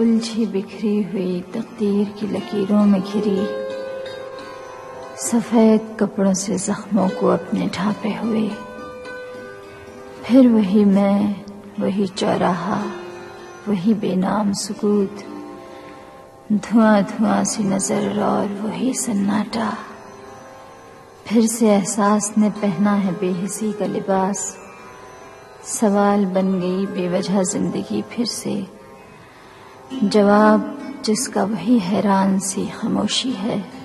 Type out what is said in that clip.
उलझी बिखरी हुई तकदीर की लकीरों में घिरी, सफेद कपड़ों से जख्मों को अपने ढांपे हुए। फिर वही मैं, वही चौराहा, वही बेनाम सुकूत, धुआं धुआं सी नजर और वही सन्नाटा। फिर से एहसास ने पहना है बेहिसी का लिबास, सवाल बन गई बेवजह जिंदगी फिर से, जवाब जिसका वही हैरान सी खामोशी है।